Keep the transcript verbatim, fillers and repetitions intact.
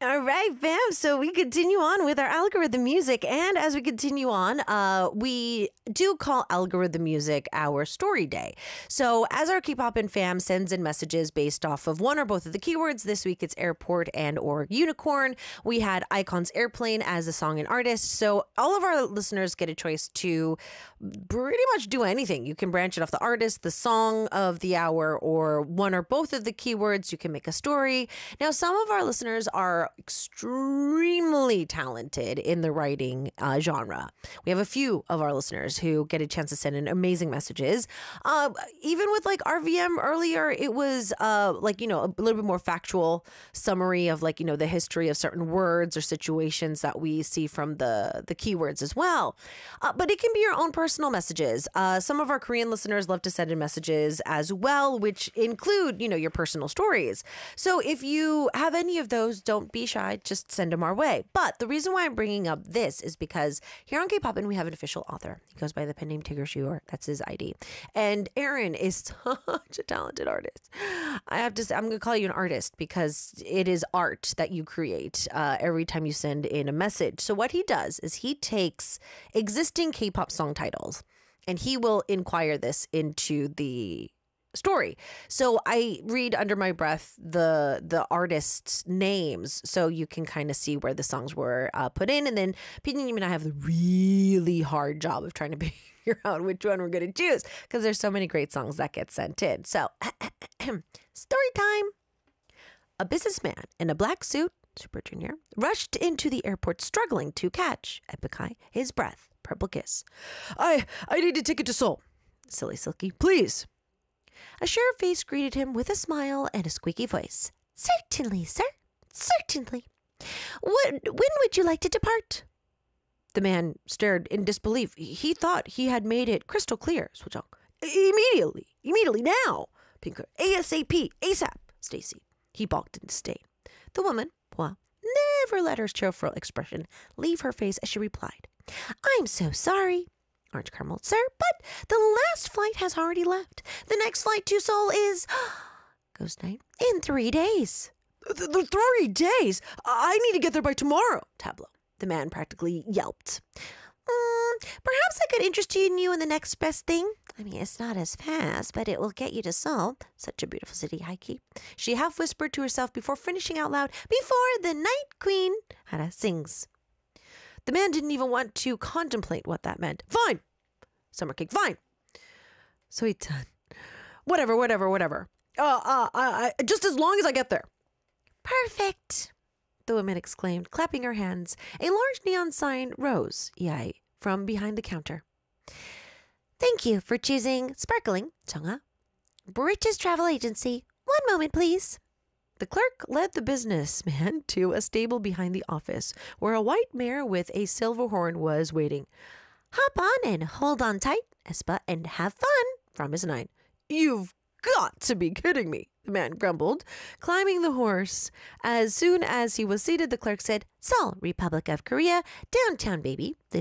All right, fam. So we continue on with our algorithm music. And as we continue on, uh, we do call algorithm music our story day. So as our Keep Poppin' fam sends in messages based off of one or both of the keywords, this week it's airport and or unicorn. We had Icon's Airplane as a song and artist. So all of our listeners get a choice to pretty much do anything. You can branch it off the artist, the song of the hour, or one or both of the keywords. You can make a story. Now, some of our listeners are extremely talented in the writing uh, genre. We have a few of our listeners who get a chance to send in amazing messages. Uh, even with like R V M earlier, it was uh, like, you know, a little bit more factual summary of like, you know, the history of certain words or situations that we see from the, the keywords as well. Uh, but it can be your own personal messages. Uh, some of our Korean listeners love to send in messages as well, which include, you know, your personal stories. So if you have any of those, don't be shy, just send them our way. But the reason why I'm bringing up this is because here on K-Poppin', we have an official author. He goes by the pen name Tigger Shuor. That's his I D. And Aaron is such a talented artist. I have to say, I'm going to call you an artist because it is art that you create uh, every time you send in a message. So what he does is he takes existing K-pop song titles and he will inquire this into the story. So I read under my breath the the artists' names so you can kind of see where the songs were uh, put in. And then Pinyin and I have the really hard job of trying to figure out which one we're going to choose because there's so many great songs that get sent in. So story time. A businessman in a black suit, Super Junior, rushed into the airport struggling to catch, Epikai, his breath, Purple Kiss. I, I need a ticket to Seoul. Silly Silky, please. A sure face greeted him with a smile and a squeaky voice. Certainly, sir. Certainly. What, when would you like to depart? The man stared in disbelief. He thought he had made it crystal clear. Swojong. Immediately. Immediately now. Pinker. ASAP. ASAP. Stacy. He balked in disdain. The woman, Pua, never let her cheerful expression leave her face as she replied. I'm so sorry. Orange Caramel, sir, but the last flight has already left. The next flight to Seoul is, Ghost Knight, in three days. The, the three days? I need to get there by tomorrow. Tableau. The man practically yelped. Mm, perhaps I could interest you in the next best thing. I mean, it's not as fast, but it will get you to Seoul. Such a beautiful city, Heike. She half whispered to herself before finishing out loud, before the Night Queen Hara sings. The man didn't even want to contemplate what that meant. Fine. Summer cake. Fine. So he done. Whatever, whatever, whatever. Uh, uh, uh, just as long as I get there. Perfect. The woman exclaimed, clapping her hands. A large neon sign rose, yai, from behind the counter. Thank you for choosing Sparkling, Changha. British Travel Agency. One moment, please. The clerk led the businessman to a stable behind the office, where a white mare with a silver horn was waiting. Hop on and hold on tight, Espa, and have fun, promised Nine. You've got to be kidding me, the man grumbled, climbing the horse. As soon as he was seated, the clerk said, Seoul, Republic of Korea, downtown, baby.